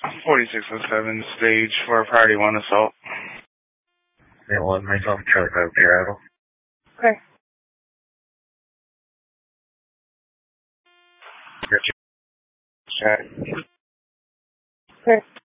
4607, stage for priority 1 assault. Yeah, 1, myself, Charlie 5, arrival. Okay. Check. Okay.